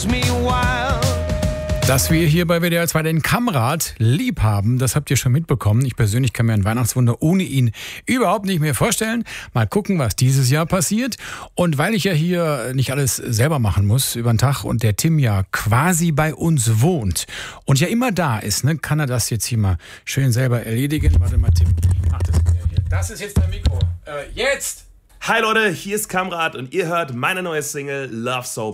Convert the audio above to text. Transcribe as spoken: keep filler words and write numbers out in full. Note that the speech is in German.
Dass wir hier bei W D R zwei den Kamrat lieb haben, das habt ihr schon mitbekommen. Ich persönlich kann mir ein Weihnachtswunder ohne ihn überhaupt nicht mehr vorstellen. Mal gucken, was dieses Jahr passiert. Und weil ich ja hier nicht alles selber machen muss über den Tag und der Tim ja quasi bei uns wohnt und ja immer da ist, ne, kann er das jetzt hier mal schön selber erledigen. Warte mal, Tim, mach das wieder hier. Das ist jetzt dein Mikro. Äh, jetzt! Hi Leute, hier ist Kamrat und ihr hört meine neue Single Love So